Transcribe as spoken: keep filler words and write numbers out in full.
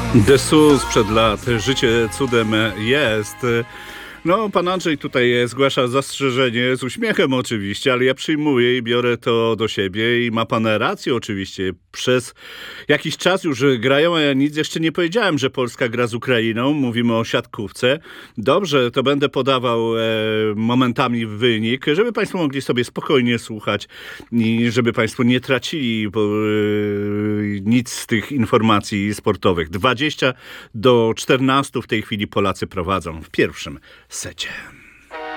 Dessous sprzed lat. Życie cudem jest. No, pan Andrzej tutaj zgłasza zastrzeżenie z uśmiechem oczywiście, ale ja przyjmuję i biorę to do siebie i ma pan rację oczywiście. Przez jakiś czas już grają, a ja nic jeszcze nie powiedziałem, że Polska gra z Ukrainą. Mówimy o siatkówce. Dobrze, to będę podawał e, momentami wynik, żeby państwo mogli sobie spokojnie słuchać i żeby państwo nie tracili bo, e, nic z tych informacji sportowych. dwadzieścia do czternastu w tej chwili Polacy prowadzą w pierwszym secie.